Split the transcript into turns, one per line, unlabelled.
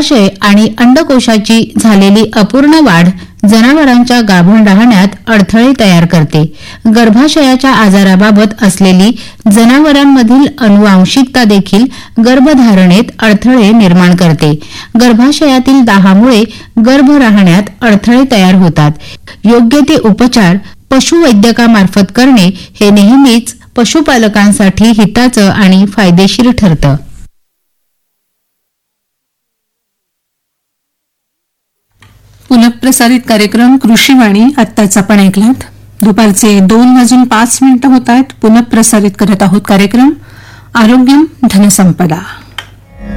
गर्भाशय आणि अंडकोशाची झालेली अपूर्ण वाढ जनावरांच्या गाभण राहण्यात अडथळे तयार करते. गर्भाशयाच्या आजाराबाबत असलेली जनावरांमधील अनुवांशिकता देखील गर्भधारणेत अडथळे निर्माण करते. गर्भाशयातील दाहामुळे गर्भ राहण्यात अडथळे तयार होतात. योग्य ते उपचार पशुवैद्यकामार्फत करणे हे नेहमीच पशुपालकांसाठी हिताचं आणि फायदेशीर ठरतं.
पुनःप्रसारित कार्यक्रम कृषीवाणी आत्ताच आपण ऐकलात. दुपारचे 2:05 होत आहेत. पुनःप्रसारित करत आहोत कार्यक्रम आरोग्यम धनसंपदा.